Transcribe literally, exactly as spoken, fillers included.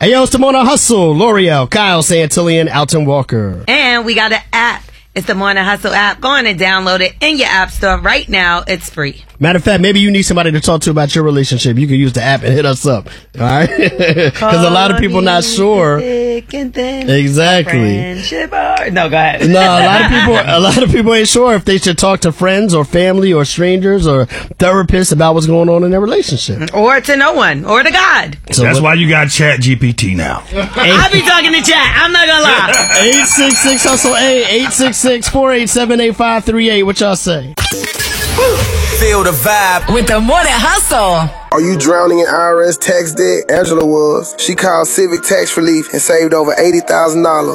Hey, yo, it's the Morning Hustle. L'Oreal, Kyle Santillian, Alton Walker. And we got an app. It's the Morning Hustle app. Go on and download it in your app store right now. It's free. Matter of fact, maybe you need somebody to talk to about your relationship. You can use the app and hit us up. All right? Because a lot of people not sure. Exactly. No, go ahead. No, a lot of people, a lot of people ain't sure if they should talk to friends or family or strangers or therapists about what's going on in their relationship. Or to no one. Or to God. So That's what, why you got Chat G P T now. I be talking to chat. I'm not gonna lie. eight six six hustle eight, eight six six, four eight seven, eight five three eight. What y'all say? Feel the vibe with the Morning Hustle. Are you drowning in I R S tax debt? Angela was. She called Civic Tax Relief and saved over eighty thousand dollars.